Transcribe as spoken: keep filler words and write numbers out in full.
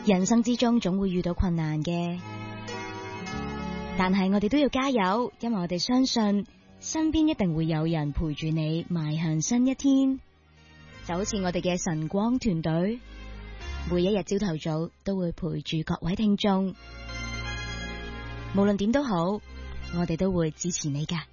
人生之中總會遇到困難嘅，但係我哋都要加油，因為我哋相信身邊一定會有人陪住你邁向新一天。就好似我哋嘅晨光團隊，每一日朝頭早都會陪住各位聽眾，無論點都好，我哋都會支持你㗎。